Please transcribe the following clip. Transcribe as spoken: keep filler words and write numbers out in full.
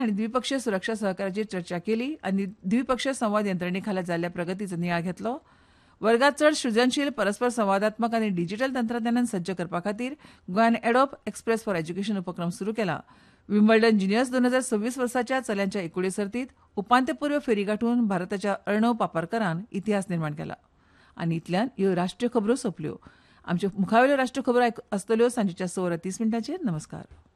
आणि द्विपक्षीय सुरक्षा सहकार्याची चर्चा केली आणि द्विपक्षीय संवाद यंत्रणेखाला जाल्ल्या प्रगतीचो नियाळ घेतलो. वर्गात चड सृजनशील, परस्पर संवादात्मक आनी डिजिटल तंत्रज्ञानान सज्ज करपा खातीर गोंयान एडोप एक्सप्रेस फॉर एज्युकेशन उपक्रम सुरू केला. विम्बल्डन ज्युनियर्स दोन हजार सव्वीस वर्साच्या चल्यांच्या एकुडे सर्तीत उपांत्यपूर्व फेरी गाठून भारताच्या अर्णव पापरकरान इतिहास निर्माण केला. आनी इतल्यान ह्यो राष्ट्रीय खबरो सोंपल्यो. आमच्यो मुखावेल्यो राष्ट्रीय खबरो आसतल्यो सांजेच्या स वरां तीस मिनटांचेर. नमस्कार.